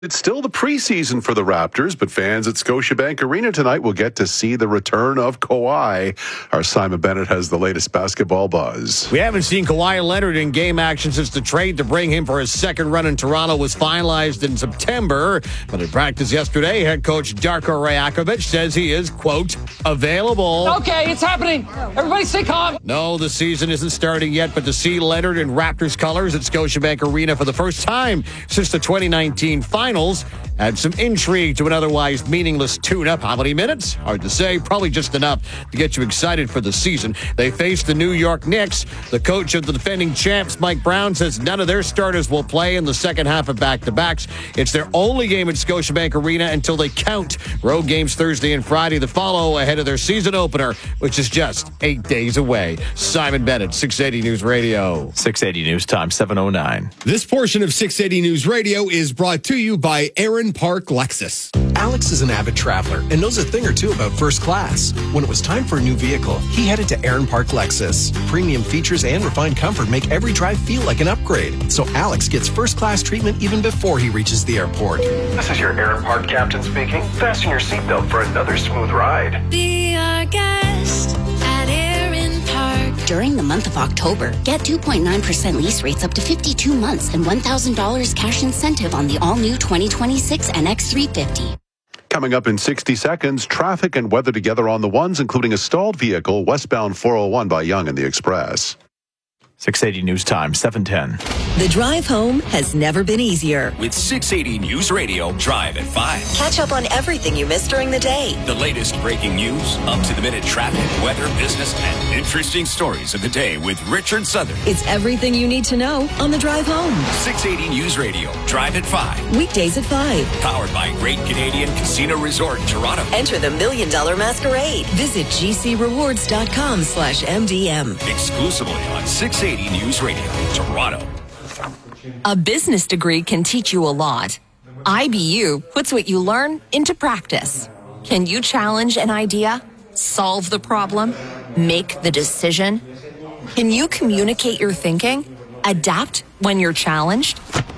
It's still the preseason for the Raptors, but fans at Scotiabank Arena tonight will get to see the return of Kawhi. Our Simon Bennett has the latest basketball buzz. We haven't seen Kawhi Leonard in game action since the trade to bring him for his second run in Toronto was finalized in September. But in practice yesterday, head coach Darko Rajakovic says he is, quote, available. Okay, it's happening. Everybody stay calm. No, the season isn't starting yet, but to see Leonard in Raptors colors at Scotiabank Arena for the first time since the 2019 finals add some intrigue to an otherwise meaningless tune-up. How many minutes? Hard to say. Probably just enough to get you excited for the season. They face the New York Knicks. The coach of the defending champs, Mike Brown, says none of their starters will play in the second half of back-to-backs. It's their only game at Scotiabank Arena until they count road games Thursday and Friday to follow ahead of their season opener, which is just 8 days away. Simon Bennett, 680 News Radio. 680 News Time, 7:09. This portion of 680 News Radio is brought to you by Aaron Park Lexus. Alex is an avid traveler and knows a thing or two about first class. When it was time for a new vehicle, he headed to Aaron Park Lexus. Premium features and refined comfort make every drive feel like an upgrade. So Alex gets first class treatment even before he reaches the airport. This is your Aaron Park captain speaking. Fasten your seatbelt for another smooth ride. Be our guest at Aaron Park. During the month of October, get 2.9% lease rates up to 52 months and $1,000 cash incentive on the all-new 2026 NX350. Coming up in 60 seconds, traffic and weather together on the ones, including a stalled vehicle westbound 401 by Yonge and the Express. 680 News Time, 7:10. The drive home has never been easier. With 680 News Radio, Drive at 5. Catch up on everything you missed during the day. The latest breaking news, up-to-the-minute traffic, weather, business, and interesting stories of the day with Richard Southern. It's everything you need to know on the drive home. 680 News Radio, Drive at 5. Weekdays at 5. Powered by Great Canadian Casino Resort, Toronto. Enter the $1 Million Masquerade. Visit gcrewards.com/MDM. Exclusively on 680 News Radio, Toronto. A business degree can teach you a lot. IBU puts what you learn into practice. Can you challenge an idea, solve the problem, make the decision? Can you communicate your thinking, adapt when you're challenged?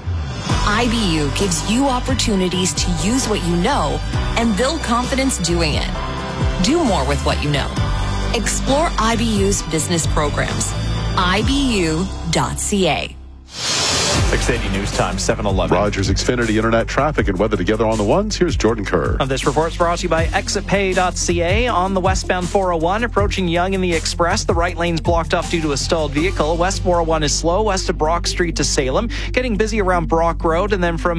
IBU gives you opportunities to use what you know and build confidence doing it. Do more with what you know. Explore IBU's business programs. IBU.ca. 680 News Time, 7:11. Rogers Xfinity Internet traffic and weather together on the ones. Here's Jordan Kerr. This report's brought to you by ExitPay.ca. On the westbound 401, approaching Yonge and the Express, the right lane's blocked off due to a stalled vehicle. West 401 is slow, west of Brock Street to Salem. Getting busy around Brock Road, and then from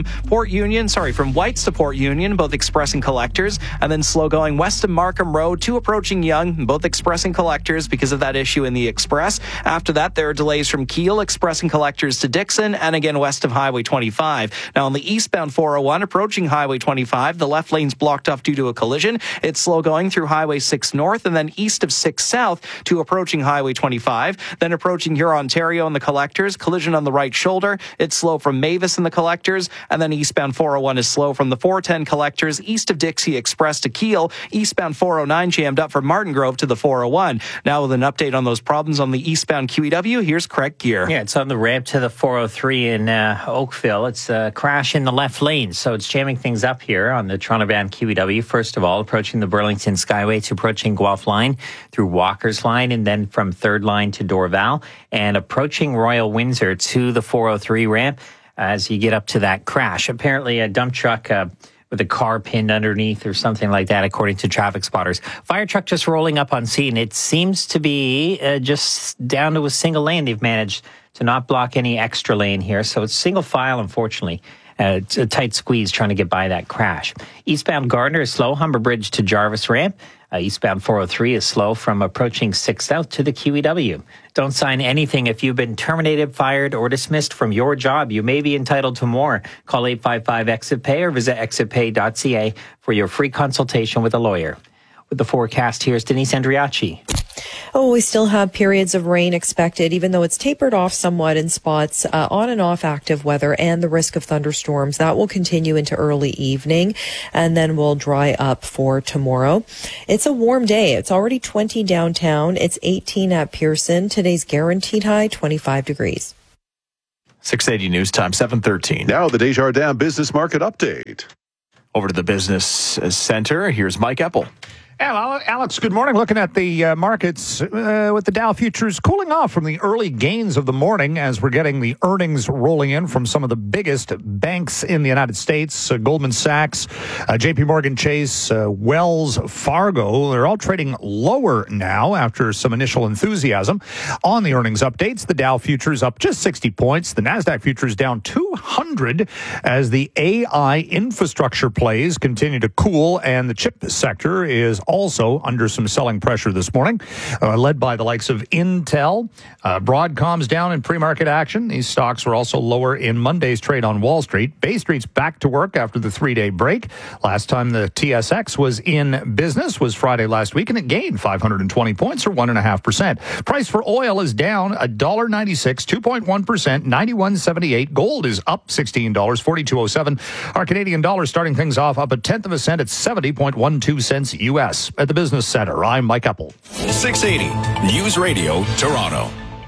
Whites to Port Union, both express and collectors. And then slow going west of Markham Road to approaching Yonge, both express and collectors because of that issue in the Express. After that, there are delays from Keele, express and collectors to Dixon, and again west of Highway 25. Now on the eastbound 401, approaching Highway 25, the left lane's blocked off due to a collision. It's slow going through Highway 6 North and then east of 6 South to approaching Highway 25. Then approaching Hurontario and the collectors, collision on the right shoulder. It's slow from Mavis and the collectors, and then eastbound 401 is slow from the 410 collectors east of Dixie Express to Keele. Eastbound 409 jammed up from Martin Grove to the 401. Now with an update on those problems on the eastbound QEW, here's Craig Gear. Yeah, it's on the ramp to the 403 in Oakville. It's a crash in the left lane, so it's jamming things up here on the Toronto-bound QEW. First of all, approaching the Burlington Skyway to approaching Guelph Line through Walker's Line, and then from 3rd Line to Dorval, and approaching Royal Windsor to the 403 ramp as you get up to that crash. Apparently a dump truck with a car pinned underneath or something like that, according to traffic spotters. Fire truck just rolling up on scene. It seems to be just down to a single lane. They've managed to not block any extra lane here. So it's single file, unfortunately. It's a tight squeeze trying to get by that crash. Eastbound Gardner is slow, Humber Bridge to Jarvis Ramp. Eastbound 403 is slow from approaching 6 South to the QEW. Don't sign anything if you've been terminated, fired, or dismissed from your job. You may be entitled to more. Call 855-EXIT-PAY or visit exitpay.ca for your free consultation with a lawyer. With the forecast, here's Denise Andriachi. Oh, we still have periods of rain expected, even though it's tapered off somewhat in spots, on and off active weather and the risk of thunderstorms. That will continue into early evening and then will dry up for tomorrow. It's a warm day. It's already 20 downtown. It's 18 at Pearson. Today's guaranteed high, 25 degrees. 680 News Time, 7:13. Now the Desjardins Business Market Update. Over to the Business Center. Here's Mike Eppel. Alex, good morning. Looking at the markets with the Dow futures cooling off from the early gains of the morning as we're getting the earnings rolling in from some of the biggest banks in the United States, Goldman Sachs, JP Morgan Chase, Wells Fargo. They're all trading lower now after some initial enthusiasm on the earnings updates. The Dow futures up just 60 points. The NASDAQ futures down 200 as the AI infrastructure plays continue to cool, and the chip sector is also under some selling pressure this morning, led by the likes of Intel. Broadcom's down in pre-market action. These stocks were also lower in Monday's trade on Wall Street. Bay Street's back to work after the 3-day break. Last time the TSX was in business was Friday last week, and it gained 520 points, or 1.5%. Price for oil is down $1.96, 2.1%, 91.78. Gold is up $16, 42.07. Our Canadian dollar starting things off up 1/10 of a cent at 70.12 cents U.S. At the Business Center, I'm Mike Eppel. 680 News Radio, Toronto.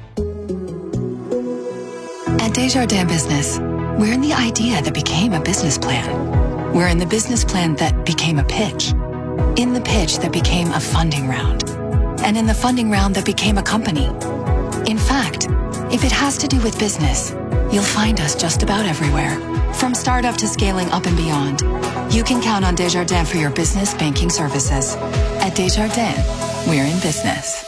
At Desjardins Business, we're in the idea that became a business plan. We're in the business plan that became a pitch. In the pitch that became a funding round. And in the funding round that became a company. In fact, if it has to do with business, you'll find us just about everywhere. From startup to scaling up and beyond, you can count on Desjardins for your business banking services. At Desjardins, we're in business.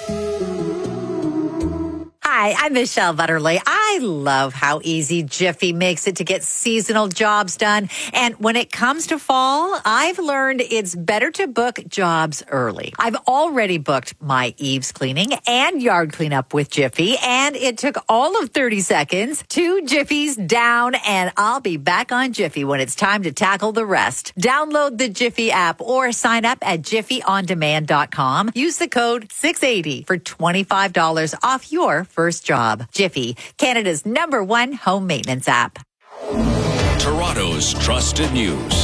Hi, I'm Michelle Butterly. I love how easy Jiffy makes it to get seasonal jobs done. And when it comes to fall, I've learned it's better to book jobs early. I've already booked my eaves cleaning and yard cleanup with Jiffy, and it took all of 30 seconds. 2 Jiffies down, and I'll be back on Jiffy when it's time to tackle the rest. Download the Jiffy app or sign up at jiffyondemand.com. Use the code 680 for $25 off your first job. Jiffy, Canada's #1 home maintenance app. Toronto's trusted news.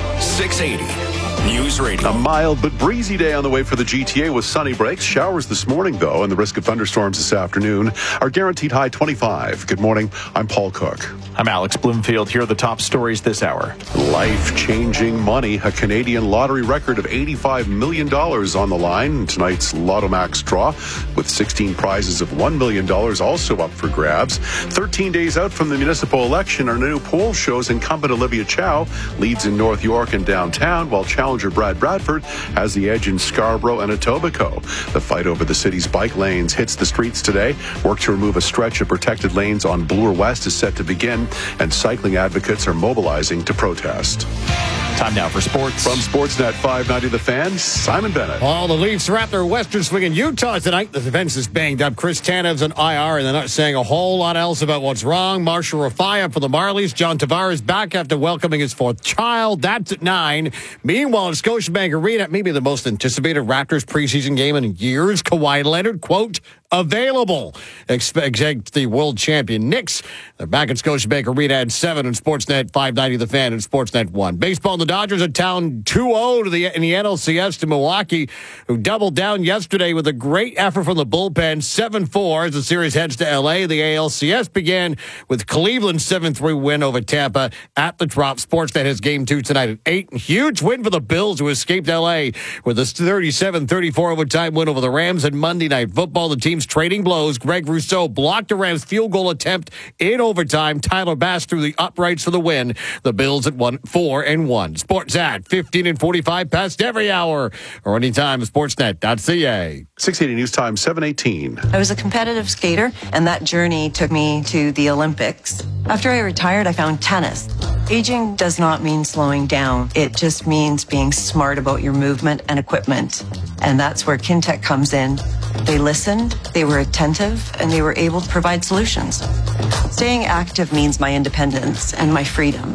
680 News Radio. A mild but breezy day on the way for the GTA with sunny breaks. Showers this morning, though, and the risk of thunderstorms this afternoon. Our guaranteed high 25. Good morning. I'm Paul Cook. I'm Alex Bloomfield. Here are the top stories this hour. Life-changing money. A Canadian lottery record of $85 million on the line. Tonight's Lotto Max draw with 16 prizes of $1 million also up for grabs. 13 days out from the municipal election, our new poll shows incumbent Olivia Chow leads in North York and downtown, while challenger Brad Bradford has the edge in Scarborough and Etobicoke. The fight over the city's bike lanes hits the streets today. Work to remove a stretch of protected lanes on Bloor West is set to begin, and cycling advocates are mobilizing to protest. Time now for sports. From Sportsnet 590 The Fan, Simon Bennett. All the Leafs wrap their Western swing in Utah tonight. The defense is banged up. Chris Tanev's on IR, and they're not saying a whole lot else about what's wrong. Marshall Rafai for the Marlies. John Tavares back after welcoming his 4th child. That's at 9. Meanwhile, at Scotiabank Arena, maybe the most anticipated Raptors preseason game in years, Kawhi Leonard, quote, available. Expect the world champion Knicks. They're back at Scotiabank Arena at 7 on Sportsnet 590 The Fan and Sportsnet 1. Baseball, the Dodgers are down 2-0 in the NLCS to Milwaukee, who doubled down yesterday with a great effort from the bullpen, 7-4 as the series heads to L.A. The ALCS began with Cleveland's 7-3 win over Tampa at the Trop. Sportsnet has Game 2 tonight at 8. Huge win for the Bills, who escaped L.A. with a 37-34 overtime win over the Rams. And Monday Night Football, the team's trading blows. Greg Rousseau blocked a Rams field goal attempt in overtime. Tyler Bass threw the uprights for the win. The Bills at 4-1. Sports at 15 and 45 past every hour or anytime at sportsnet.ca. 680 News Time 718. I was a competitive skater, and that journey took me to the Olympics. After I retired, I found tennis. Aging does not mean slowing down. It just means being smart about your movement and equipment. And that's where Kintec comes in. They listened, they were attentive, and they were able to provide solutions. Staying active means my independence and my freedom.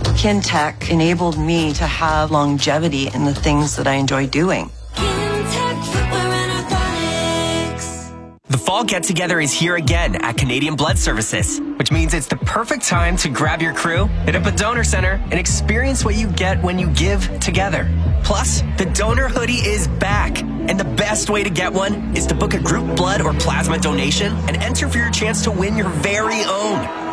Kintec enabled me to have longevity in the things that I enjoy doing. The fall get-together is here again at Canadian Blood Services, which means it's the perfect time to grab your crew, hit up a donor center, and experience what you get when you give together. Plus, the donor hoodie is back, and the best way to get one is to book a group blood or plasma donation and enter for your chance to win your very own.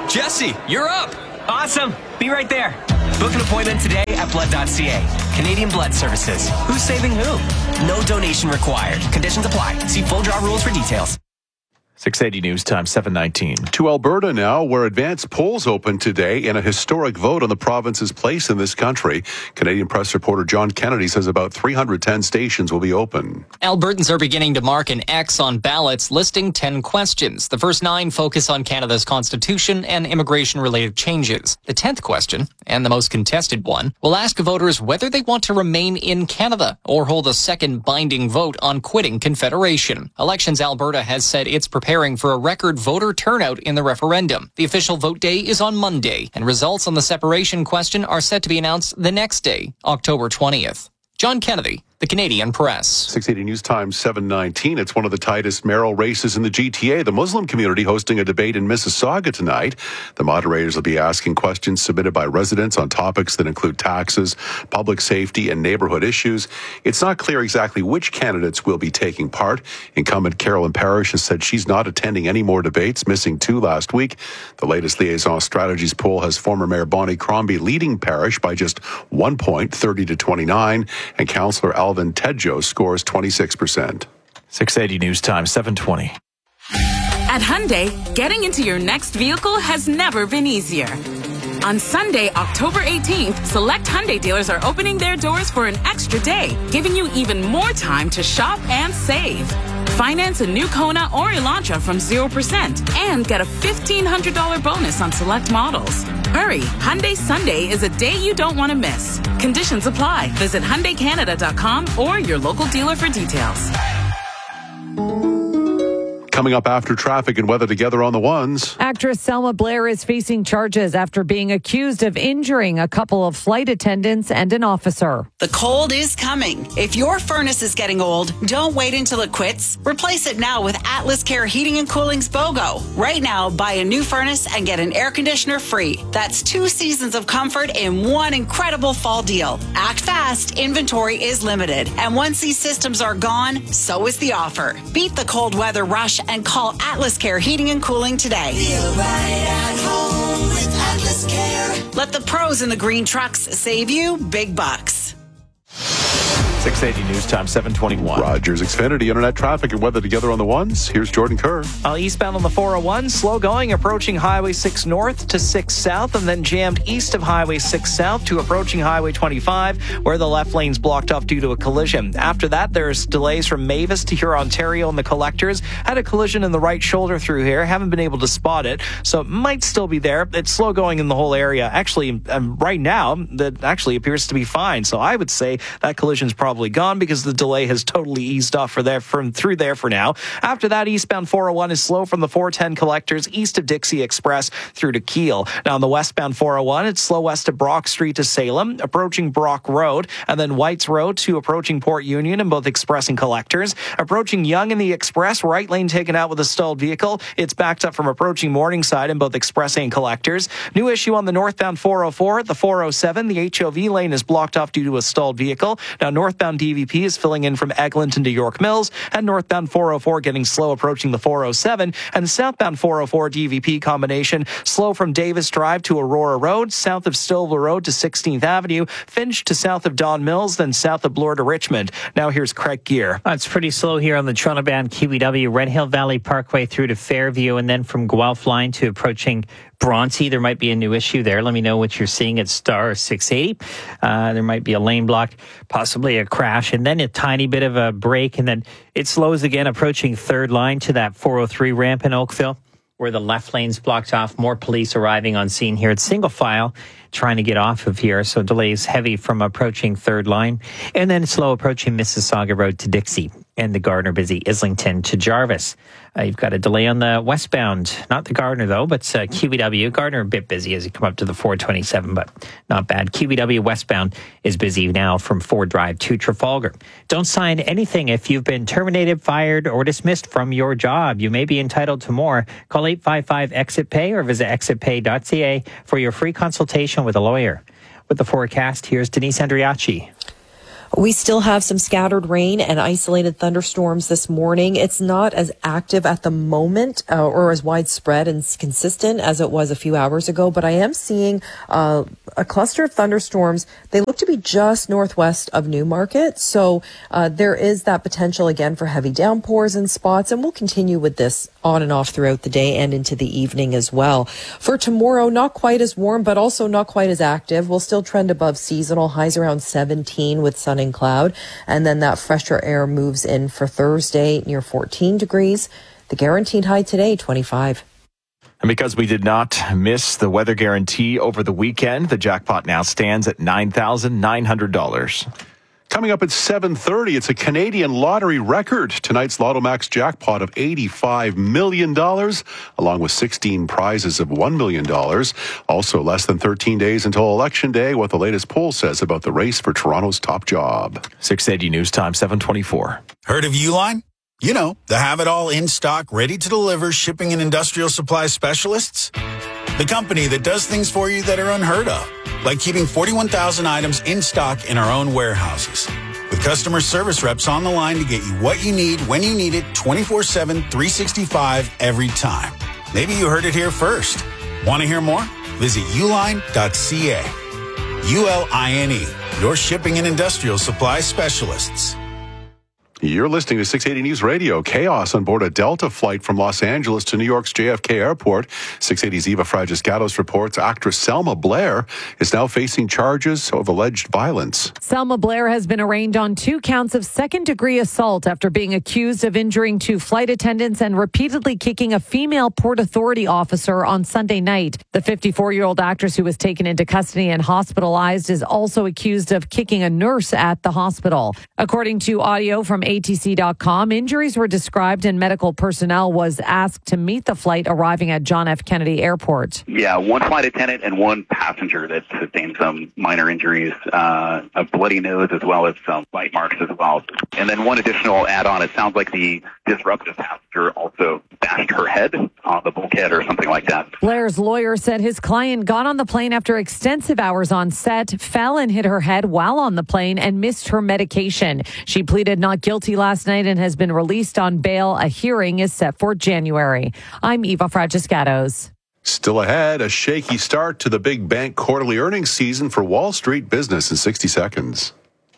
Jesse, you're up. Awesome. Be right there. Book an appointment today at blood.ca. Canadian Blood Services. Who's saving who? No donation required. Conditions apply. See full draw rules for details. 680 News Time, 7:19. To Alberta now, where advanced polls opened today in a historic vote on the province's place in this country. Canadian press reporter John Kennedy says about 310 stations will be open. Albertans are beginning to mark an X on ballots listing 10 questions. The first 9 focus on Canada's constitution and immigration-related changes. The 10th question, and the most contested one, will ask voters whether they want to remain in Canada or hold a second binding vote on quitting Confederation. Elections Alberta has said it's preparing for a record voter turnout in the referendum. The official vote day is on Monday, and results on the separation question are set to be announced the next day, October 20th. John Kennedy, The Canadian Press. 680 News Time, 7:19. It's one of the tightest mayoral races in the GTA. The Muslim community hosting a debate in Mississauga tonight. The moderators will be asking questions submitted by residents on topics that include taxes, public safety, and neighborhood issues. It's not clear exactly which candidates will be taking part. Incumbent Carolyn Parrish has said she's not attending any more debates, missing 2 last week. The latest Liaison Strategies poll has former Mayor Bonnie Crombie leading Parrish by just 1 point, 30-29, and Councillor Alvin Tedjo scores 26%. 680 News Time, 7:20. At Hyundai, getting into your next vehicle has never been easier. On Sunday, October 18th, select Hyundai dealers are opening their doors for an extra day, giving you even more time to shop and save. Finance a new Kona or Elantra from 0% and get a $1,500 bonus on select models. Hurry, Hyundai Sunday is a day you don't want to miss. Conditions apply. Visit HyundaiCanada.com or your local dealer for details. Coming up after traffic and weather together on the ones. Actress Selma Blair is facing charges after being accused of injuring a couple of flight attendants and an officer. The cold is coming. If your furnace is getting old, don't wait until it quits. Replace it now with Atlas Care Heating and Cooling's BOGO. Right now, buy a new furnace and get an air conditioner free. That's 2 seasons of comfort in one incredible fall deal. Act fast. Inventory is limited. And once these systems are gone, so is the offer. Beat the cold weather rush and call Atlas Care Heating and Cooling today. Feel right at home with Atlas Care. Let the pros in the green trucks save you big bucks. 680 News Time, 7:21. Rogers Xfinity Internet traffic and weather together on the ones. Here's Jordan Kerr. Eastbound on the 401, slow going, approaching Highway 6 North to 6 South, and then jammed east of Highway 6 South to approaching Highway 25, where the left lane's blocked off due to a collision. After that, there's delays from Mavis to Huron-Ontario and the collectors. Had a collision in the right shoulder through here. Haven't been able to spot it, so it might still be there. It's slow going in the whole area. Actually, right now, that actually appears to be fine. So I would say that collision's probably gone because the delay has totally eased off from through there for now. After that, eastbound 401 is slow from the 410 collectors east of Dixie Express through to Kiel. Now on the westbound 401, it's slow west of Brock Street to Salem, approaching Brock Road, and then Whites Road to approaching Port Union in both Express and collectors. Approaching Yonge in the Express, right lane taken out with a stalled vehicle. It's backed up from approaching Morningside in both Express and collectors. New issue on the northbound 404, the 407, the HOV lane is blocked off due to a stalled vehicle. Now northbound DVP is filling in from Eglinton to York Mills, and northbound 404 getting slow approaching the 407, and southbound 404 DVP combination slow from Davis Drive to Aurora Road, south of Stillwell Road to 16th Avenue, Finch to south of Don Mills, then south of Bloor to Richmond. Now here's Craig Gear. It's pretty slow here on the Toronto-bound QEW, Red Hill Valley Parkway through to Fairview, and then from Guelph line to approaching Bronte. There might be a new issue there. Let me know what you're seeing at star 680. There might be a lane block, possibly a crash, and then a tiny bit of a break, and then it slows again approaching third line to that 403 ramp in Oakville, where the left lane's blocked off. More police arriving on scene here. It's single file trying to get off of here, so delays heavy from approaching third line, and then slow approaching Mississauga Road to Dixie, and the Gardner busy Islington to Jarvis. You've got a delay on the westbound, not the Gardner though, but QEW. Gardner a bit busy as you come up to the 427, but not bad. QEW westbound is busy now from Ford Drive to Trafalgar. Don't sign anything if you've been terminated, fired, or dismissed from your job. You may be entitled to more. Call 855-EXIT-PAY or visit exitpay.ca for your free consultation with a lawyer. With the forecast, here's Denise Andriachi. We still have some scattered rain and isolated thunderstorms this morning. It's not as active at the moment or as widespread and consistent as it was a few hours ago, but I am seeing a cluster of thunderstorms. They look to be just northwest of Newmarket, so there is that potential again for heavy downpours in spots, and we'll continue with this on and off throughout the day and into the evening as well. For tomorrow, not quite as warm, but also not quite as active. We'll still trend above seasonal, highs around 17 with sun and cloud, and then that fresher air moves in for Thursday near 14 degrees. The guaranteed high today, 25. And because we did not miss the weather guarantee over the weekend, the jackpot now stands at $9,900. Coming up at 7:30, it's a Canadian lottery record. Tonight's Lotto Max jackpot of $85 million, along with 16 prizes of $1 million. Also, less than 13 days until Election Day, what the latest poll says about the race for Toronto's top job. 680 News Time, 7:24. Heard of Uline? You know, the have-it-all in stock, ready to deliver shipping and industrial supply specialists. The company that does things for you that are unheard of, like keeping 41,000 items in stock in our own warehouses. With customer service reps on the line to get you what you need, when you need it, 24/7, 365, every time. Maybe you heard it here first. Want to hear more? Visit uline.ca. ULINE, your shipping and industrial supply specialists. You're listening to 680 News Radio. Chaos on board a Delta flight from Los Angeles to New York's JFK Airport. 680's Eva Fragiscatos reports actress Selma Blair is now facing charges of alleged violence. Selma Blair has been arraigned on 2 counts of second-degree assault after being accused of injuring 2 flight attendants and repeatedly kicking a female Port Authority officer on Sunday night. The 54-year-old actress who was taken into custody and hospitalized is also accused of kicking a nurse at the hospital. According to audio from ATC.com, injuries were described and medical personnel was asked to meet the flight arriving at John F. Kennedy Airport. Yeah, 1 flight attendant and 1 passenger that sustained some minor injuries, a bloody nose as well as some bite marks as well. And then 1 additional add-on, it sounds like the disruptive passenger also bashed her head on the bulkhead or something like that. Blair's lawyer said his client got on the plane after extensive hours on set, fell and hit her head while on the plane and missed her medication. She pleaded not guilty last night and has been released on bail. A hearing is set for January. I'm Eva Fragiscatos. Still ahead, a shaky start to the big bank quarterly earnings season for Wall Street business in 60 seconds.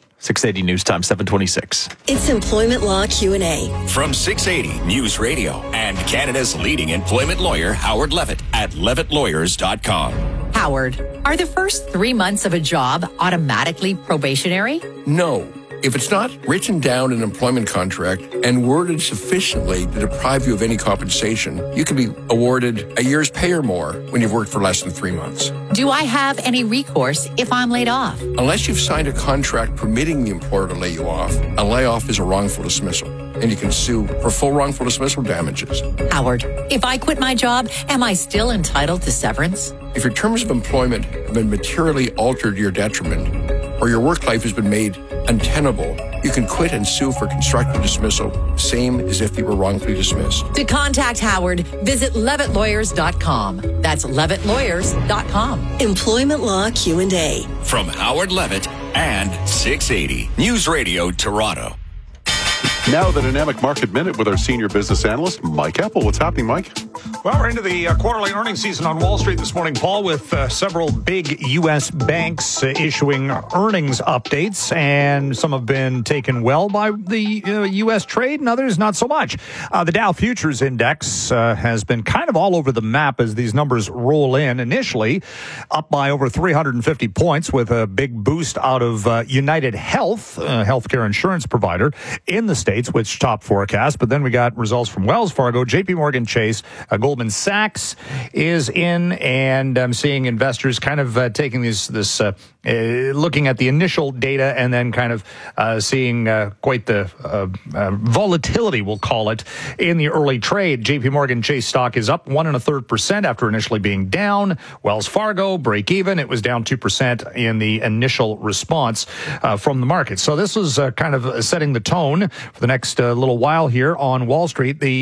680 News Time, 7:26. It's Employment Law Q&A. From 680 News Radio and Canada's leading employment lawyer, Howard Levitt, at levittlawyers.com. Howard, are the first 3 months of a job automatically probationary? No. If it's not written down in an employment contract and worded sufficiently to deprive you of any compensation, you can be awarded a year's pay or more when you've worked for less than 3 months. Do I have any recourse if I'm laid off? Unless you've signed a contract permitting the employer to lay you off, a layoff is a wrongful dismissal, and you can sue for full wrongful dismissal damages. Howard, if I quit my job, am I still entitled to severance? If your terms of employment have been materially altered to your detriment, or your work life has been made untenable, you can quit and sue for constructive dismissal, same as if you were wrongfully dismissed. To contact Howard, visit levittlawyers.com. That's levittlawyers.com. Employment Law Q&A. From Howard Levitt and 680 News Radio Toronto. Now the Dynamic Market Minute with our senior business analyst, Mike Apple. What's happening, Mike? Well, we're into the quarterly earnings season on Wall Street this morning, Paul, with several big U.S. banks issuing earnings updates, and some have been taken well by the U.S. trade and others not so much. The Dow Futures Index has been kind of all over the map as these numbers roll in. Initially, up by over 350 points with a big boost out of United Health, a healthcare insurance provider in the States, which topped forecast. But then we got results from Wells Fargo, JP Morgan Chase, Goldman Sachs is in, and I'm seeing investors kind of taking this looking at the initial data and then kind of seeing quite the volatility, we'll call it, in the early trade. JP Morgan Chase stock is up 1.33% after initially being down. Wells Fargo, break even. It was down 2% in the initial response from the market. So this was kind of setting the tone for the next little while here on Wall Street. The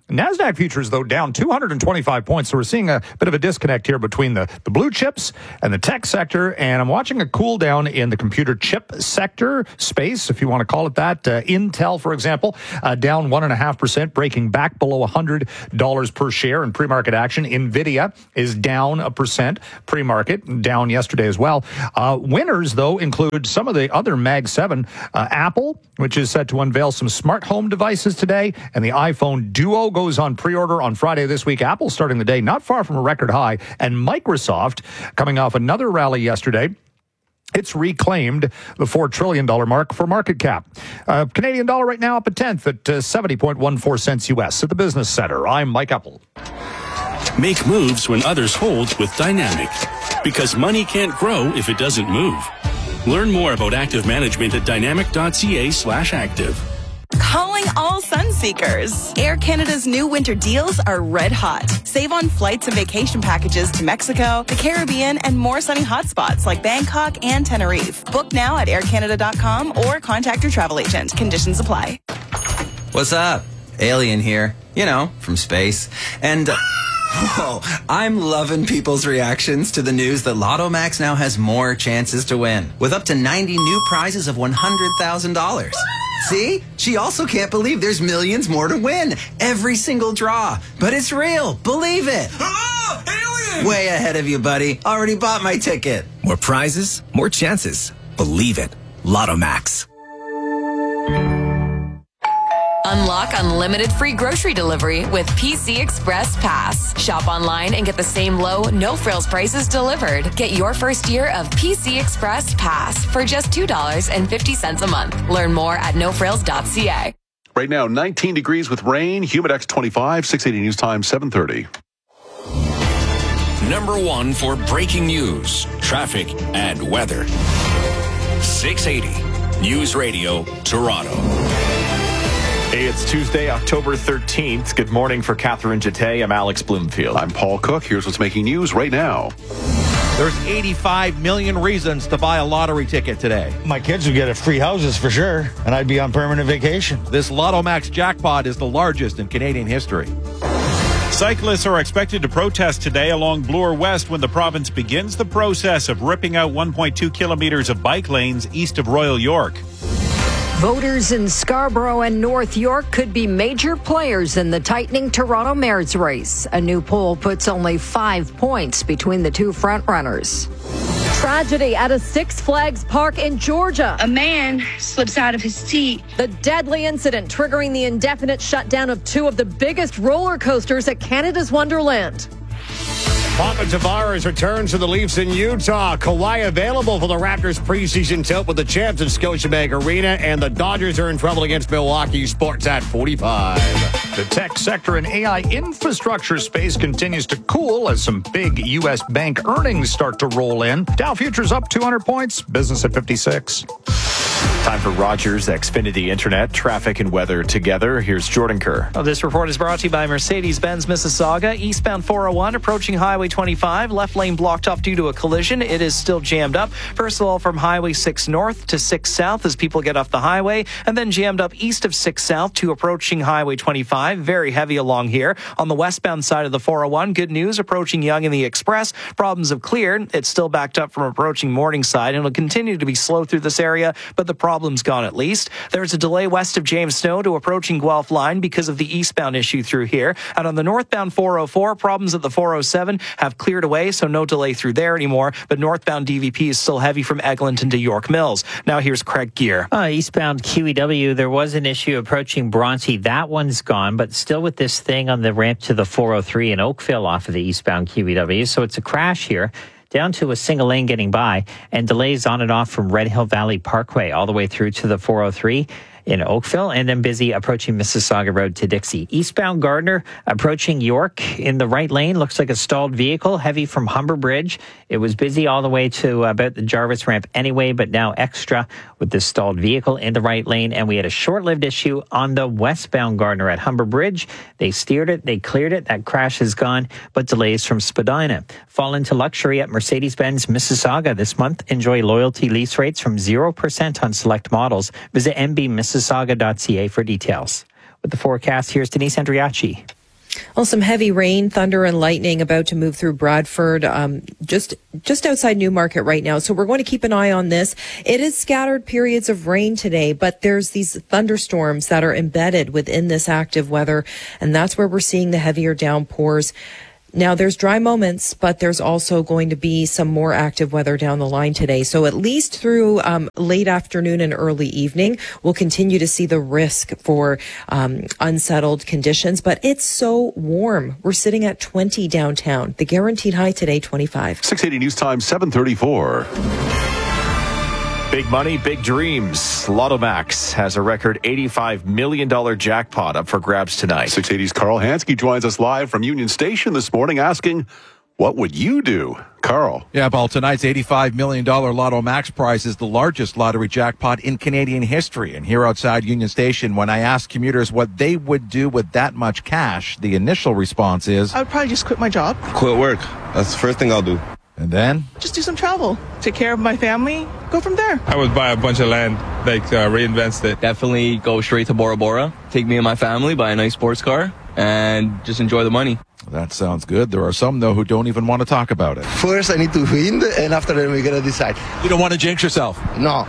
NASDAQ futures, though, down 225 points. So we're seeing a bit of a disconnect here between the blue chips and the tech sector. And I'm watching a cool down in the computer chip sector space, if you want to call it that. Intel, for example, down 1.5%, breaking back below $100 per share in pre-market action. NVIDIA is down 1% pre-market, down yesterday as well. Winners, though, include some of the other Mag 7. Apple, which is set to unveil some smart home devices today, and the iPhone Duo goes on pre-order on Friday this week. Apple starting the day not far from a record high, and Microsoft coming off another rally yesterday. It's reclaimed the $4 trillion mark for market cap. Canadian dollar right now up a tenth at 70.14 cents U.S. at the Business Center. I'm Mike Apple. Make moves when others hold with Dynamic, because money can't grow if it doesn't move. Learn more about active management at dynamic.ca/active. Calling all sun seekers. Air Canada's new winter deals are red hot. Save on flights and vacation packages to Mexico, the Caribbean, and more sunny hotspots like Bangkok and Tenerife. Book now at aircanada.com or contact your travel agent. Conditions apply. What's up? Alien here. You know, from space. And... whoa, I'm loving people's reactions to the news that Lotto Max now has more chances to win, with up to 90 new prizes of $100,000. See? She also can't believe there's millions more to win. Every single draw. But it's real. Believe it. Oh, alien! Way ahead of you, buddy. Already bought my ticket. More prizes, more chances. Believe it. Lotto Max. Unlock unlimited free grocery delivery with PC Express Pass. Shop online and get the same low, no-frills prices delivered. Get your first year of PC Express Pass for just $2.50 a month. Learn more at nofrills.ca. Right now, 19 degrees with rain, Humidex 25, 680 News Time, 7:30. Number one for breaking news, traffic, and weather. 680 News Radio, Toronto. Hey, it's Tuesday, October 13th. Good morning for Catherine Jete. I'm Alex Bloomfield. I'm Paul Cook. Here's what's making news right now. There's 85 million reasons to buy a lottery ticket today. My kids would get free houses for sure, and I'd be on permanent vacation. This Lotto Max jackpot is the largest in Canadian history. Cyclists are expected to protest today along Bloor West when the province begins the process of ripping out 1.2 kilometers of bike lanes east of Royal York. Voters in Scarborough and North York could be major players in the tightening Toronto mayor's race. A new poll puts only 5 points between the two frontrunners. Tragedy at a Six Flags park in Georgia. A man slips out of his seat. The deadly incident triggering the indefinite shutdown of two of the biggest roller coasters at Canada's Wonderland. Papa Tavares returns to the Leafs in Utah. Kawhi available for the Raptors preseason tilt with the champs at Scotiabank Arena, and the Dodgers are in trouble against Milwaukee. Sports at 45. The tech sector and AI infrastructure space continues to cool as some big U.S. bank earnings start to roll in. Dow futures up 200 points. Business at 56. Time for Rogers Xfinity Internet, traffic and weather together. Here's Jordan Kerr. This report is brought to you by Mercedes-Benz Mississauga. Eastbound 401 approaching Highway 25. Left lane blocked off due to a collision. It is still jammed up. First of all, from Highway 6 North to 6 South as people get off the highway. And then jammed up east of 6 South to approaching Highway 25. Very heavy along here. On the westbound side of the 401, good news, approaching Yonge and the Express. Problems have cleared. It's still backed up from approaching Morningside, and it'll continue to be slow through this area, but the problem's gone at least. There's a delay west of James Snow to approaching Guelph Line because of the eastbound issue through here. And on the northbound 404, problems at the 407 have cleared away, so no delay through there anymore. But northbound DVP is still heavy from Eglinton to York Mills. Now here's Craig Gear. Eastbound QEW, there was an issue approaching Bronte. That one's gone, but still with this thing on the ramp to the 403 in Oakville off of the eastbound QEW. So it's a crash here, down to a single lane getting by, and delays on and off from Red Hill Valley Parkway all the way through to the 403 in Oakville, and then busy approaching Mississauga Road to Dixie. Eastbound Gardner approaching York in the right lane. Looks like a stalled vehicle, heavy from Humber Bridge. It was busy all the way to about the Jarvis ramp anyway, but now extra with this stalled vehicle in the right lane. And we had a short-lived issue on the westbound Gardner at Humber Bridge. They steered it, they cleared it. That crash is gone, but delays from Spadina. Fall into luxury at Mercedes-Benz Mississauga this month. Enjoy loyalty lease rates from 0% on select models. Visit mbmississauga.ca for details. With the forecast, here's Denise Andriachi. Well, some heavy rain, thunder, and lightning about to move through Bradford, just outside Newmarket right now. So we're going to keep an eye on this. It is scattered periods of rain today, but there's these thunderstorms that are embedded within this active weather, and that's where we're seeing the heavier downpours. Now, there's dry moments, but there's also going to be some more active weather down the line today. So at least through late afternoon and early evening, we'll continue to see the risk for unsettled conditions. But it's so warm. We're sitting at 20 downtown. The guaranteed high today, 25. 680 News Time, 7:34. Big money, big dreams. Lotto Max has a record $85 million jackpot up for grabs tonight. 680's Carl Hansky joins us live from Union Station this morning asking, what would you do? Carl. Yeah, Paul, tonight's $85 million Lotto Max prize is the largest lottery jackpot in Canadian history. And here outside Union Station, when I asked commuters what they would do with that much cash, the initial response is, I would probably just quit my job. Quit work. That's the first thing I'll do. And then? Just do some travel. Take care of my family. Go from there. I would buy a bunch of land, reinvest it. Definitely go straight to Bora Bora. Take me and my family, buy a nice sports car, and just enjoy the money. That sounds good. There are some, though, who don't even want to talk about it. First, I need to win, and after that, we're going to decide. You don't want to jinx yourself? No.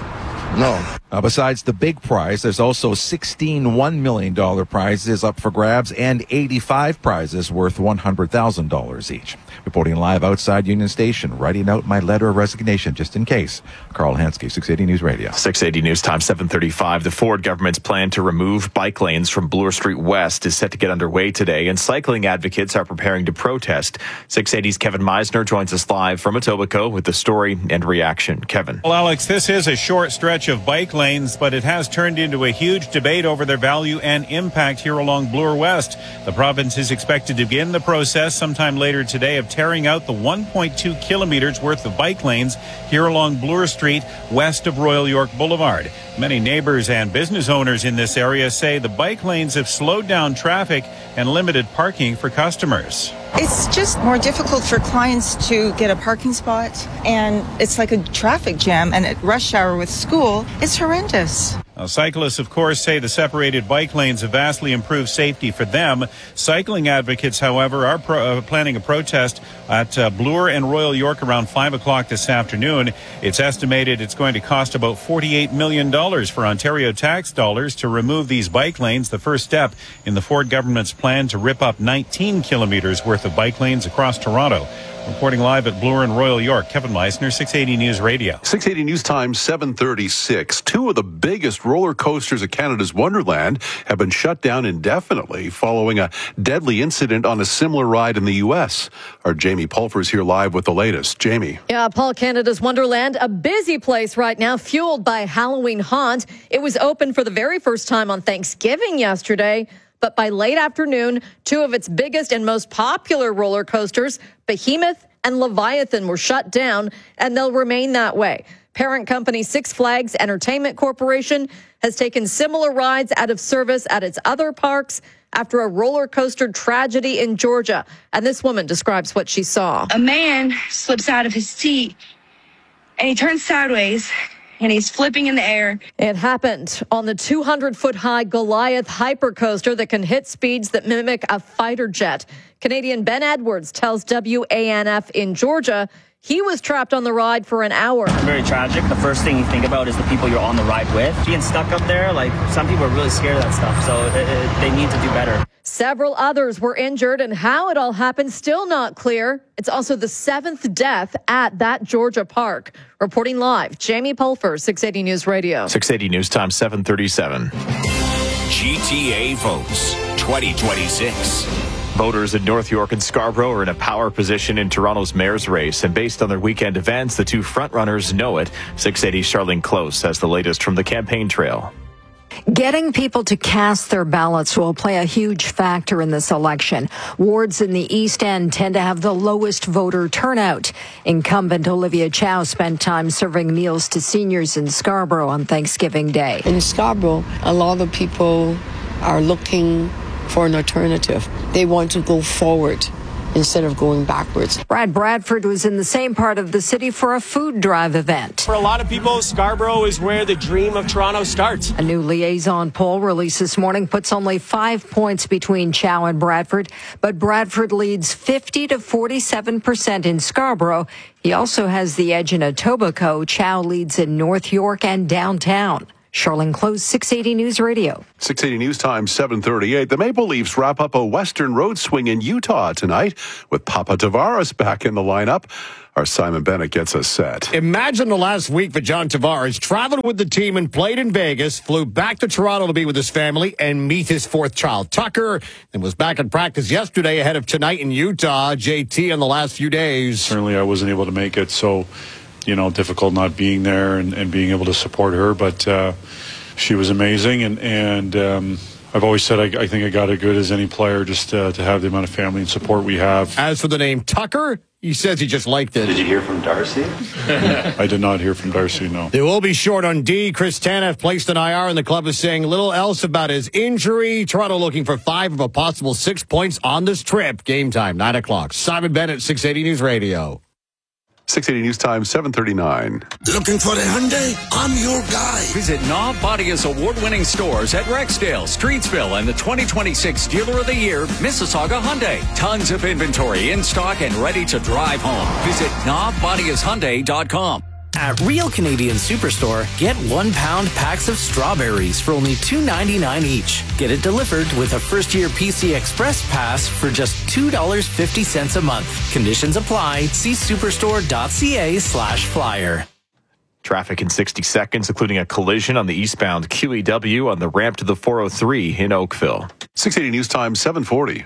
Besides the big prize, there's also 16 $1 million prizes up for grabs and 85 prizes worth $100,000 each. Reporting live outside Union Station, writing out my letter of resignation just in case. Carl Hansky, 680 News Radio. 680 News Time, 7:35. The Ford government's plan to remove bike lanes from Bloor Street West is set to get underway today, and cycling advocates are preparing to protest. 680's Kevin Meisner joins us live from Etobicoke with the story and reaction. Kevin. Well, Alex, this is a short stretch of bike lanes, but it has turned into a huge debate over their value and impact here along Bloor West. The province is expected to begin the process sometime later today of tearing out the 1.2 kilometers worth of bike lanes here along Bloor Street west of Royal York Boulevard. Many neighbors and business owners in this area say the bike lanes have slowed down traffic and limited parking for customers. It's just more difficult for clients to get a parking spot, and it's like a traffic jam, and at rush hour with school, it's horrendous. Now, cyclists, of course, say the separated bike lanes have vastly improved safety for them. Cycling advocates, however, are planning a protest at Bloor and Royal York around 5 o'clock this afternoon. It's estimated it's going to cost about $48 million for Ontario tax dollars to remove these bike lanes, the first step in the Ford government's plan to rip up 19 kilometers worth of bike lanes across Toronto. Reporting live at Bloor and Royal York, Kevin Meisner, 680 News Radio. 680 News Time, 7:36. Two of the biggest roller coasters at Canada's Wonderland have been shut down indefinitely following a deadly incident on a similar ride in the U.S. Our Jamie Pulfer is here live with the latest. Jamie. Yeah, Paul, Canada's Wonderland, a busy place right now, fueled by Halloween haunt. It was open for the very first time on Thanksgiving yesterday. But by late afternoon, two of its biggest and most popular roller coasters, Behemoth and Leviathan, were shut down, and they'll remain that way. Parent company Six Flags Entertainment Corporation has taken similar rides out of service at its other parks after a roller coaster tragedy in Georgia. And this woman describes what she saw. A man slips out of his seat, and he turns sideways, and he's flipping in the air. It happened on the 200-foot-high Goliath hypercoaster that can hit speeds that mimic a fighter jet. Canadian Ben Edwards tells WANF in Georgia he was trapped on the ride for an hour. Very tragic. The first thing you think about is the people you're on the ride with. Being stuck up there, some people are really scared of that stuff, so they need to do better. Several others were injured, and how it all happened still not clear. It's also the 7th death at that Georgia park. Reporting live, Jamie Pulfer, 680 News Radio. 680 News Time, 7:37. GTA votes 2026. Voters in North York and Scarborough are in a power position in Toronto's mayor's race, and based on their weekend events, the two frontrunners know it. 680's Charlene Close has the latest from the campaign trail. Getting people to cast their ballots will play a huge factor in this election. Wards in the East End tend to have the lowest voter turnout. Incumbent Olivia Chow spent time serving meals to seniors in Scarborough on Thanksgiving Day. In Scarborough, a lot of people are looking for an alternative. They want to go forward instead of going backwards. Brad Bradford was in the same part of the city for a food drive event. For a lot of people, Scarborough is where the dream of Toronto starts. A new liaison poll released this morning puts only 5 points between Chow and Bradford, but Bradford leads 50 to 47% in Scarborough. He also has the edge in Etobicoke. Chow leads in North York and downtown. Charlene Close, 680 News Radio. 680 News Time, 7:38. The Maple Leafs wrap up a Western Road swing in Utah tonight with Papa Tavares back in the lineup. Our Simon Bennett gets us set. Imagine the last week for John Tavares. Traveled with the team and played in Vegas, flew back to Toronto to be with his family and meet his fourth child, Tucker, and was back in practice yesterday ahead of tonight in Utah. JT in the last few days. Certainly I wasn't able to make it, so difficult not being there and being able to support her, but she was amazing, and I've always said I think I got as good as any player just to have the amount of family and support we have. As for the name Tucker, he says he just liked it. Did you hear from Darcy? I did not hear from Darcy, no. They will be short on D. Chris Tanev placed an IR, and the club is saying little else about his injury. Toronto looking for 5 of a possible 6 points on this trip. Game time, 9 o'clock. Simon Bennett, 680 News Radio. 680 News Time, 7:39. Looking for a Hyundai? I'm your guy. Visit Knob Bodia's award-winning stores at Rexdale, Streetsville, and the 2026 Dealer of the Year, Mississauga Hyundai. Tons of inventory in stock and ready to drive home. Visit knobbodiashyundai.com. At Real Canadian Superstore, get 1 pound packs of strawberries for only $2.99 each. Get it delivered with a first-year PC Express pass for just $2.50 a month. Conditions apply. See superstore.ca/flyer. Traffic in 60 seconds, including a collision on the eastbound QEW on the ramp to the 403 in Oakville. 680 News Time, 7:40.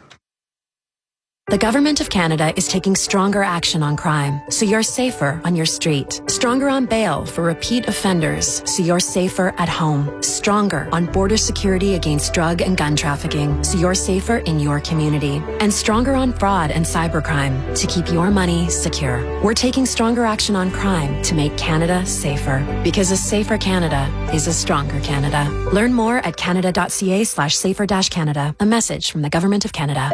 The Government of Canada is taking stronger action on crime, so you're safer on your street. Stronger on bail for repeat offenders, so you're safer at home. Stronger on border security against drug and gun trafficking, so you're safer in your community. And stronger on fraud and cybercrime, to keep your money secure. We're taking stronger action on crime to make Canada safer. Because a safer Canada is a stronger Canada. Learn more at canada.ca/safer-canada. A message from the Government of Canada.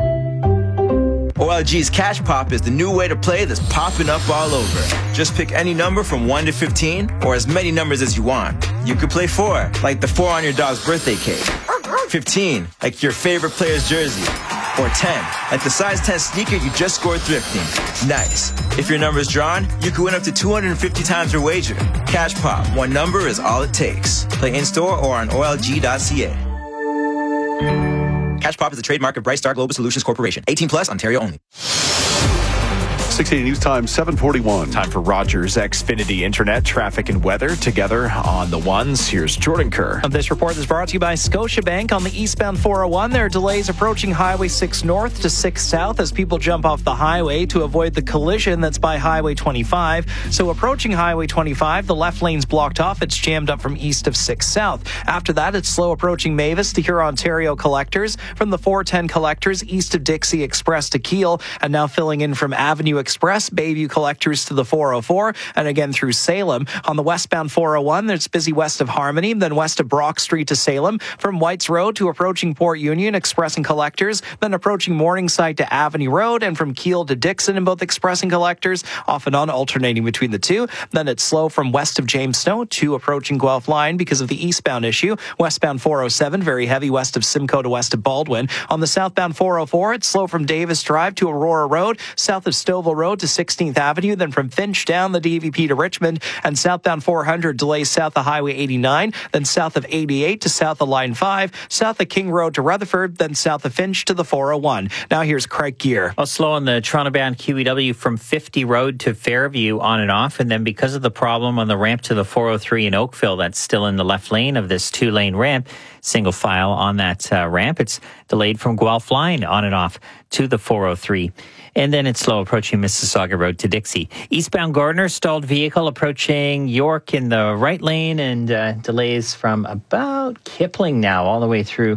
OLG's Cash Pop is the new way to play that's popping up all over. Just pick any number from 1 to 15, or as many numbers as you want. You could play 4, like the 4 on your dog's birthday cake. 15, like your favorite player's jersey. Or 10, like the size 10 sneaker you just scored thrifting. Nice. If your number's drawn, you could win up to 250 times your wager. Cash Pop, 1 number is all it takes. Play in-store or on OLG.ca. Cash Pop is a trademark of Bright Star Global Solutions Corporation. 18 plus, Ontario only. 680 News Time, 7:41. Time for Rogers Xfinity Internet, traffic and weather together on the ones. Here's Jordan Kerr. This report is brought to you by Scotiabank. On the eastbound 401, there are delays approaching Highway 6 North to 6 South as people jump off the highway to avoid the collision that's by Highway 25. So approaching Highway 25, the left lane's blocked off. It's jammed up from east of 6 South. After that, it's slow approaching Mavis to Huron-Ontario collectors, from the 410 collectors east of Dixie Express to Kiel, and now filling in from Avenue Express, Bayview collectors to the 404, and again through Salem. On the westbound 401, it's busy west of Harmony, then west of Brock Street to Salem, from Whites Road to approaching Port Union, Express and collectors, then approaching Morningside to Avenue Road, and from Kiel to Dixon in both Express and collectors, off and on alternating between the two. Then it's slow from west of James Snow to approaching Guelph Line because of the eastbound issue. Westbound 407, very heavy west of Simcoe to west of Baldwin. On the southbound 404, it's slow from Davis Drive to Aurora Road, south of Stouffville Road to 16th Avenue, then from Finch down the DVP to Richmond, and southbound 400 delays south of Highway 89, then south of 88 to south of Line 5, south of King Road to Rutherford, then south of Finch to the 401. Now here's Craig Gear. Well, slow on the Toronto-bound QEW from 50 Road to Fairview on and off, and then because of the problem on the ramp to the 403 in Oakville, that's still in the left lane of this 2-lane ramp, single file on that ramp. It's delayed from Guelph Line on and off to the 403. And then it's slow approaching Mississauga Road to Dixie. Eastbound Gardner, stalled vehicle approaching York in the right lane, and delays from about Kipling now all the way through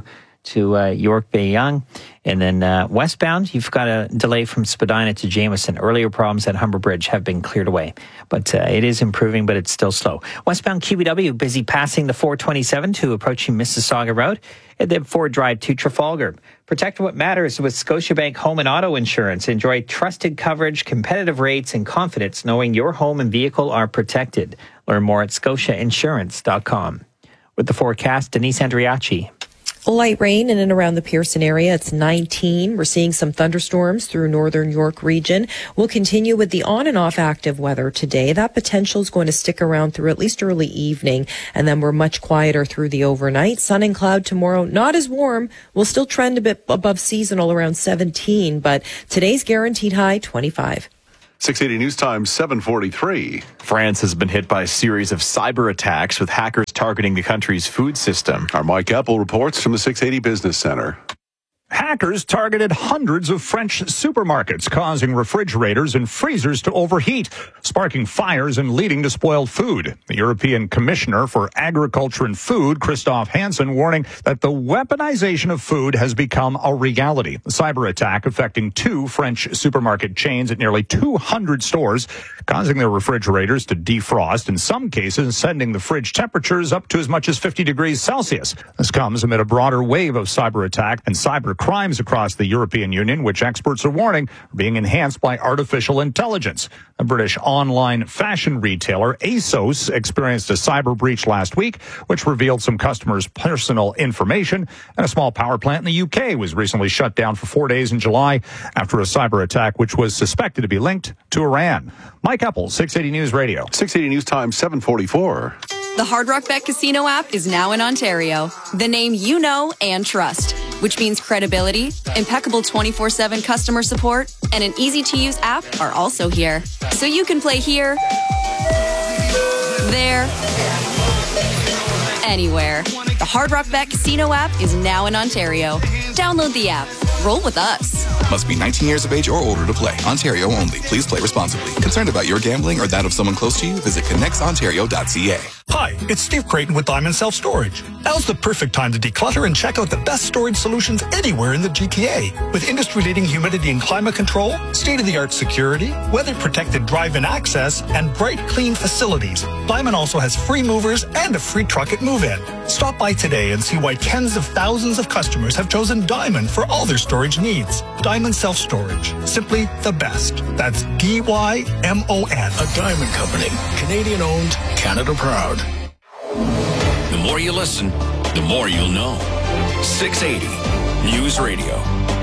to York Bay Young. And then westbound, you've got a delay from Spadina to Jameson. Earlier problems at Humber Bridge have been cleared away. But it is improving, but it's still slow. Westbound QEW busy passing the 427 to approaching Mississauga Road. And then Ford Drive to Trafalgar. Protect what matters with Scotiabank Home and Auto Insurance. Enjoy trusted coverage, competitive rates, and confidence knowing your home and vehicle are protected. Learn more at scotiainsurance.com. With the forecast, Denise Andriachi. Light rain in and around the Pearson area. It's 19. We're seeing some thunderstorms through northern York region. We'll continue with the on and off active weather today. That potential is going to stick around through at least early evening. And then we're much quieter through the overnight. Sun and cloud tomorrow. Not as warm. We'll still trend a bit above seasonal around 17. But today's guaranteed high 25. 680 News Time, 7:43. France has been hit by a series of cyber attacks with hackers targeting the country's food system. Our Mike Apple reports from the 680 Business Center. Hackers targeted hundreds of French supermarkets, causing refrigerators and freezers to overheat, sparking fires and leading to spoiled food. The European Commissioner for Agriculture and Food, Christophe Hansen, warning that the weaponization of food has become a reality. The cyber attack affecting 2 French supermarket chains at nearly 200 stores, causing their refrigerators to defrost, in some cases sending the fridge temperatures up to as much as 50 degrees Celsius. This comes amid a broader wave of cyber attack and cyber crimes across the European Union, which experts are warning are being enhanced by artificial intelligence. A British online fashion retailer, ASOS, experienced a cyber breach last week, which revealed some customers' personal information. And a small power plant in the UK was recently shut down for 4 days in July after a cyber attack which was suspected to be linked to Iran. Mike Eppel, 680 News Radio. 680 News Time, 7:44. The Hard Rock Bet Casino app is now in Ontario. The name you know and trust, which means credibility, impeccable 24/7 customer support, and an easy-to-use app are also here. So you can play here, there, anywhere. The Hard Rock Bet Casino app is now in Ontario. Download the app. Roll with us. Must be 19 years of age or older to play. Ontario only. Please play responsibly. Concerned about your gambling or that of someone close to you? Visit connectsontario.ca. Hi, it's Steve Creighton with Diamond Self Storage. Now's the perfect time to declutter and check out the best storage solutions anywhere in the GTA. With industry-leading humidity and climate control, state-of-the-art security, weather-protected drive-in access, and bright, clean facilities, Diamond also has free movers and a free truck at move-in. Stop by today and see why tens of thousands of customers have chosen Diamond for all their storage needs. Diamond Self Storage. Simply the best. That's DYMON. A Diamond Company. Canadian-owned, Canada proud. The more you listen, the more you'll know. 680 News Radio.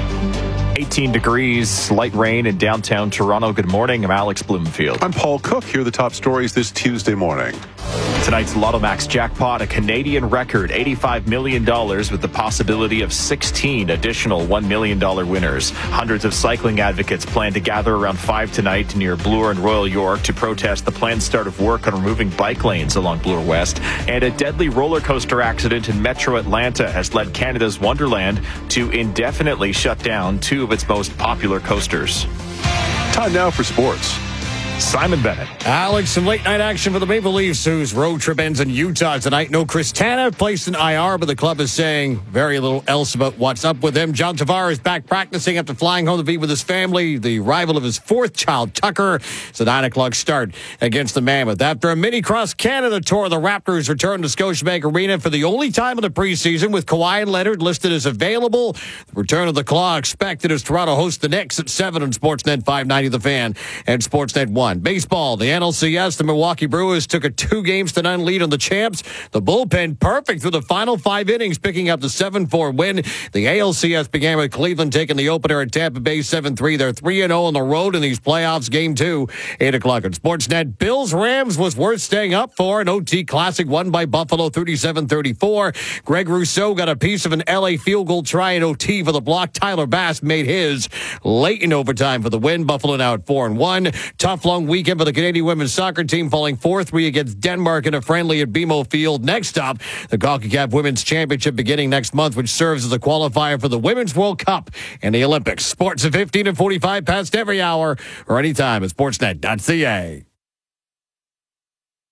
18 degrees, light rain in downtown Toronto. Good morning. I'm Alex Bloomfield. I'm Paul Cook. Here are the top stories this Tuesday morning. Tonight's Lotto Max jackpot, a Canadian record, $85 million with the possibility of 16 additional $1 million winners. Hundreds of cycling advocates plan to gather around 5 tonight near Bloor and Royal York to protest the planned start of work on removing bike lanes along Bloor West. And a deadly roller coaster accident in Metro Atlanta has led Canada's Wonderland to indefinitely shut down 2 of its most popular coasters. Time now for sports. Simon Bennett. Alex, some late night action for the Maple Leafs, whose road trip ends in Utah tonight. No Chris Tanev, placed in IR, but the club is saying very little else about what's up with him. John Tavares back practicing after flying home to be with his family. The rival of his 4th child, Tucker. It's a 9 o'clock start against the Mammoth. After a mini cross Canada tour, the Raptors return to Scotiabank Arena for the only time of the preseason, with Kawhi and Leonard listed as available. The return of the Claw expected as Toronto hosts the Knicks at 7 on Sportsnet 590 The Fan and Sportsnet 1. Baseball, the NLCS, the Milwaukee Brewers took a 2-0 lead on the champs. The bullpen perfect through the final 5 innings, picking up the 7-4 win. The ALCS began with Cleveland taking the opener at Tampa Bay 7-3. They're 3-0 on the road in these playoffs. Game 2, 8 o'clock on Sportsnet. Bills-Rams was worth staying up for. An OT classic won by Buffalo 37-34. Greg Rousseau got a piece of an LA field goal try in OT for the block. Tyler Bass made his late in overtime for the win. Buffalo now at 4-1. Tough long weekend for the Canadian women's soccer team, falling 4-3 against Denmark in a friendly at BMO Field. Next up, the CONCACAF Women's Championship beginning next month, which serves as a qualifier for the Women's World Cup and the Olympics. Sports at 15 and 45 past every hour or anytime at sportsnet.ca.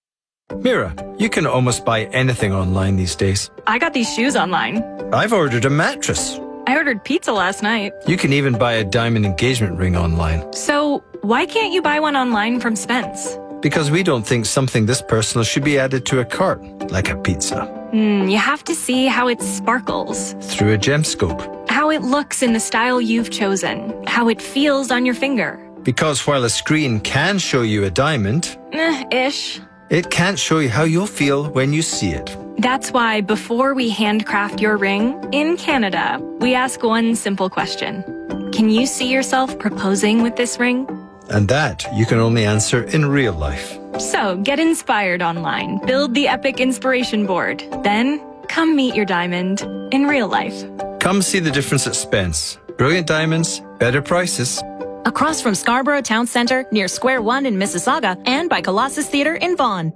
Mira, you can almost buy anything online these days. I got these shoes online. I've ordered a mattress. I ordered pizza last night. You can even buy a diamond engagement ring online. So, why can't you buy one online from Spence? Because we don't think something this personal should be added to a cart, like a pizza. You have to see how it sparkles. Through a gemscope. How it looks in the style you've chosen. How it feels on your finger. Because while a screen can show you a diamond, ish. It can't show you how you'll feel when you see it. That's why before we handcraft your ring, in Canada, we ask one simple question. Can you see yourself proposing with this ring? And that you can only answer in real life. So get inspired online. Build the epic inspiration board. Then come meet your diamond in real life. Come see the difference at Spence. Brilliant diamonds, better prices. Across from Scarborough Town Centre, near Square One in Mississauga, and by Colossus Theatre in Vaughan.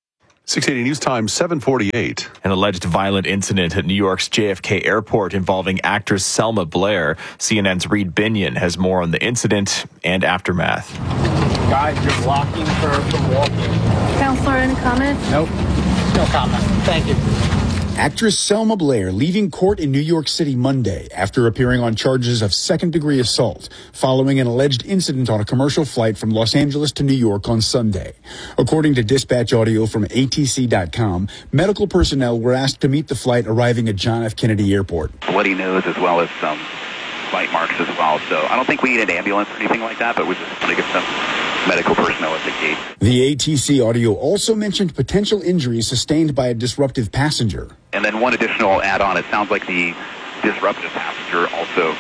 680 News Time, 7:48. An alleged violent incident at New York's JFK Airport involving actress Selma Blair. CNN's Reed Binion has more on the incident and aftermath. Guys, you're blocking her from walking. Counselor, any comment? Nope. No comment. Thank you. Actress Selma Blair leaving court in New York City Monday after appearing on charges of second-degree assault following an alleged incident on a commercial flight from Los Angeles to New York on Sunday. According to dispatch audio from ATC.com, medical personnel were asked to meet the flight arriving at John F. Kennedy Airport. Bloody nose as well as some bite marks as well. So I don't think we need an ambulance or anything like that, but we just want to get some medical personnel at the gate. The ATC audio also mentioned potential injuries sustained by a disruptive passenger. And then one additional add-on, it sounds like the disruptive passenger also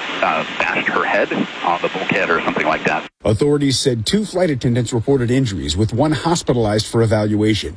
bashed her head on the bulkhead or something like that. Authorities said 2 flight attendants reported injuries, with one hospitalized for evaluation.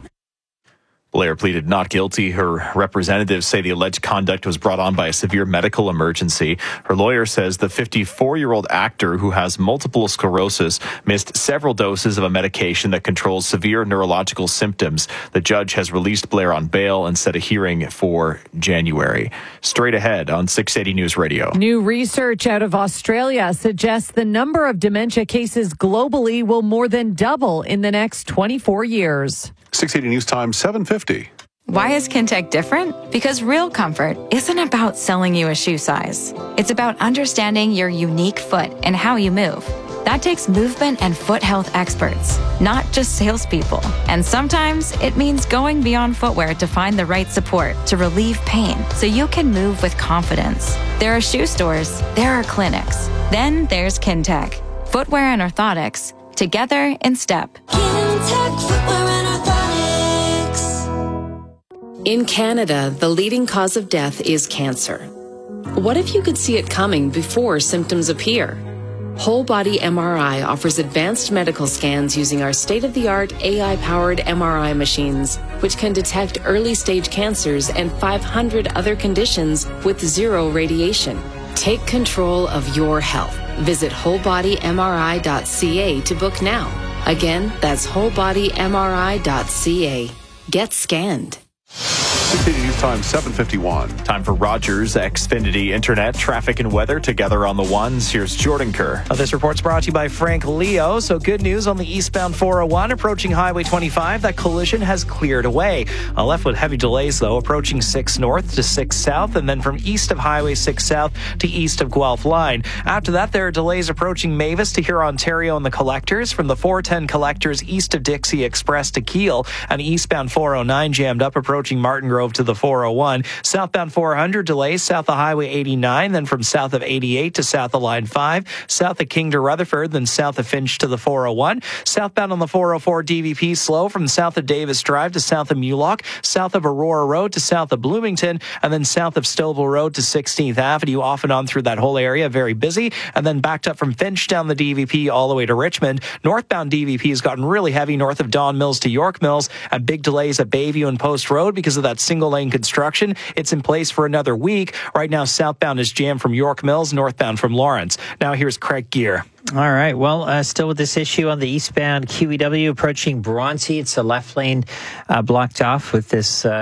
Blair pleaded not guilty. Her representatives say the alleged conduct was brought on by a severe medical emergency. Her lawyer says the 54-year-old actor, who has multiple sclerosis, missed several doses of a medication that controls severe neurological symptoms. The judge has released Blair on bail and set a hearing for January. Straight ahead on 680 News Radio. New research out of Australia suggests the number of dementia cases globally will more than double in the next 24 years. 680 News Time, 7:50. Why is Kintec different? Because real comfort isn't about selling you a shoe size. It's about understanding your unique foot and how you move. That takes movement and foot health experts, not just salespeople. And sometimes it means going beyond footwear to find the right support to relieve pain so you can move with confidence. There are shoe stores, there are clinics. Then there's Kintec. Footwear and orthotics, together in step. Kintec Footwear and Orthotics. In Canada, the leading cause of death is cancer. What if you could see it coming before symptoms appear? Whole Body MRI offers advanced medical scans using our state-of-the-art AI-powered MRI machines, which can detect early-stage cancers and 500 other conditions with zero radiation. Take control of your health. Visit wholebodymri.ca to book now. Again, that's wholebodymri.ca. Get scanned. 680 News Time, 7:51. Time for Rogers Xfinity Internet, traffic and weather together on the ones. Here's Jordan Kerr. This report's brought to you by Frank Leo. So good news on the eastbound 401 approaching Highway 25. That collision has cleared away. Left with heavy delays, though, approaching 6 north to 6 south, and then from east of Highway 6 south to east of Guelph Line. After that, there are delays approaching Mavis to Huron, Ontario and the collectors, from the 410 collectors east of Dixie Express to Kiel, and eastbound 409 jammed up approaching Martin Grove to the 401. Southbound 400 delays south of Highway 89, then from south of 88 to south of Line 5, south of King to Rutherford, then south of Finch to the 401. Southbound on the 404 DVP slow from south of Davis Drive to south of Mulock, south of Aurora Road to south of Bloomington, and then south of Stouffville Road to 16th Avenue, off and on through that whole area, very busy, and then backed up from Finch down the DVP all the way to Richmond. Northbound DVP has gotten really heavy north of Don Mills to York Mills, and big delays at Bayview and Post Road because of that single-lane construction. It's in place for another week. Right now, southbound is jammed from York Mills, northbound from Lawrence. Now here's Craig Gear. All right. Well, still with this issue on the eastbound QEW approaching Bronte. It's a left lane blocked off with this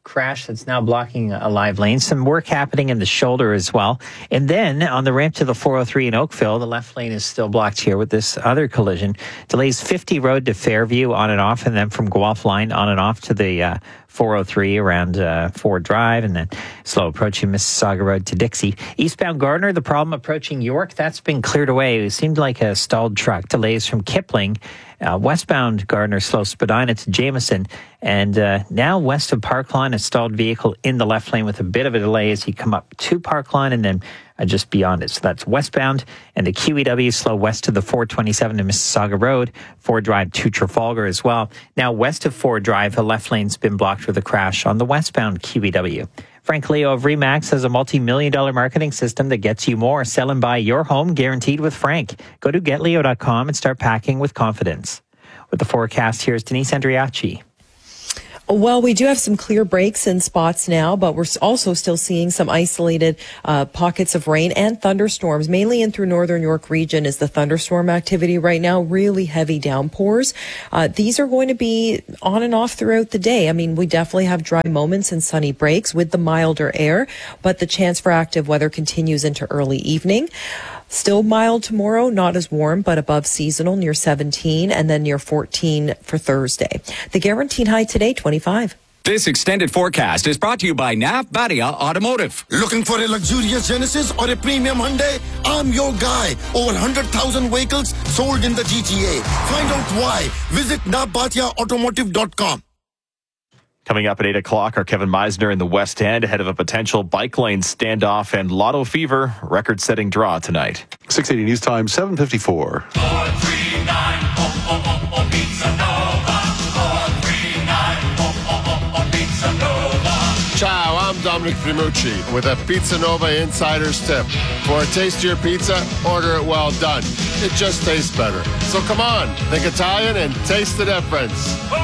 crash that's now blocking a live lane. Some work happening in the shoulder as well. And then on the ramp to the 403 in Oakville, the left lane is still blocked here with this other collision. Delays 50 Road to Fairview on and off, and then from Guelph Line on and off to the 403 around Ford Drive, and then slow approaching Mississauga Road to Dixie. Eastbound Gardner, the problem approaching York, that's been cleared away. It seemed like a stalled truck. Delays from Kipling. Westbound Gardner, slow Spadina to Jameson. And now west of Park Lawn, a stalled vehicle in the left lane with a bit of a delay as you come up to Park Lawn and then just beyond it. So that's westbound. And the QEW slow west to the 427 to Mississauga Road, Ford Drive to Trafalgar as well. Now west of Ford Drive, the left lane's been blocked with a crash on the westbound QEW. Frank Leo of Remax has a multi-million-dollar marketing system that gets you more. Sell and buy your home guaranteed with Frank. Go to getleo.com and start packing with confidence. With the forecast, here's Denise Andriachi. Well, we do have some clear breaks in spots now, but we're also still seeing some isolated pockets of rain and thunderstorms, mainly in through northern York region is the thunderstorm activity right now, really heavy downpours. These are going to be on and off throughout the day. I mean, we definitely have dry moments and sunny breaks with the milder air, but the chance for active weather continues into early evening. Still mild tomorrow, not as warm, but above seasonal near 17 and then near 14 for Thursday. The guaranteed high today, 25. This extended forecast is brought to you by Nav Badia Automotive. Looking for a luxurious Genesis or a premium Hyundai? I'm your guy. Over 100,000 vehicles sold in the GTA. Find out why. Visit navbatiaautomotive.com. Coming up at 8 o'clock, our Kevin Meisner in the West End ahead of a potential bike lane standoff and Lotto Fever record-setting draw tonight. 680 News Time, 7:54. 439 Pizza Nova. 439 Pizza Nova. Ciao, I'm Dominic Primucci with a Pizza Nova Insider's Tip. For a tastier pizza, order it well done. It just tastes better. So come on, think Italian and taste the difference.